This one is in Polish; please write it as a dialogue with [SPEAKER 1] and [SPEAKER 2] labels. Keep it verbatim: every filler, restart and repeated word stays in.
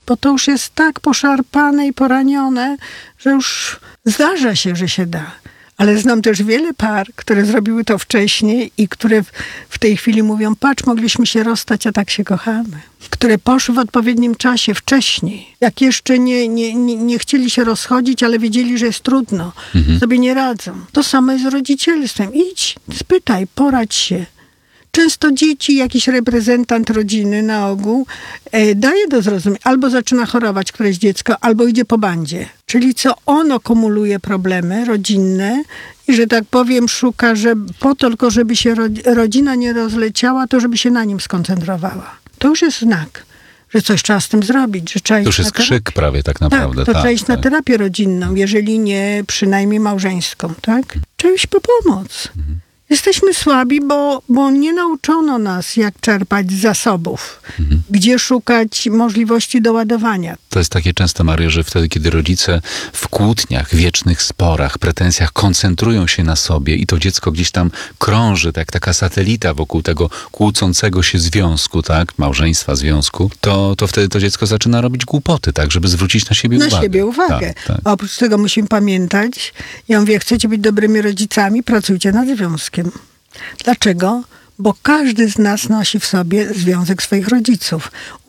[SPEAKER 1] bo to już jest tak poszarpane i poranione, że już zdarza się, że się da. Ale znam też wiele par, które zrobiły to wcześniej i które w, w tej chwili mówią, patrz, mogliśmy się rozstać, a tak się kochamy. Które poszły w odpowiednim czasie, wcześniej. Jak jeszcze nie, nie, nie, nie chcieli się rozchodzić, ale wiedzieli, że jest trudno. Mhm. Sobie nie radzą. To samo jest z rodzicielstwem. Idź, spytaj, poradź się. Często dzieci, jakiś reprezentant rodziny na ogół e, daje do zrozumienia. Albo zaczyna chorować któreś dziecko, albo idzie po bandzie. Czyli co ono kumuluje problemy rodzinne i, że tak powiem, szuka, że po to tylko, żeby się ro, rodzina nie rozleciała, to żeby się na nim skoncentrowała. To już jest znak, że coś trzeba z tym zrobić. Że trzeba
[SPEAKER 2] to już jest krzyk prawie tak naprawdę.
[SPEAKER 1] Tak, to
[SPEAKER 2] tak,
[SPEAKER 1] trzeba iść
[SPEAKER 2] tak.
[SPEAKER 1] na terapię rodzinną, jeżeli nie przynajmniej małżeńską, tak? Trzeba iść po pomoc. Mhm. Jesteśmy słabi, bo, bo nie nauczono nas, jak czerpać z zasobów, mhm. gdzie szukać możliwości doładowania.
[SPEAKER 2] To jest takie często, Mario, że wtedy, kiedy rodzice w kłótniach, wiecznych sporach, pretensjach koncentrują się na sobie i to dziecko gdzieś tam krąży, tak, taka satelita wokół tego kłócącego się związku, tak, małżeństwa, związku, to, to wtedy to dziecko zaczyna robić głupoty, tak, żeby zwrócić na siebie
[SPEAKER 1] na
[SPEAKER 2] uwagę.
[SPEAKER 1] Na siebie uwagę.
[SPEAKER 2] Tak, tak.
[SPEAKER 1] Oprócz tego musimy pamiętać, ja mówię, chcecie być dobrymi rodzicami, pracujcie nad związkiem. Dlaczego? Bo każdy z nas nosi w sobie związek swoich rodziców.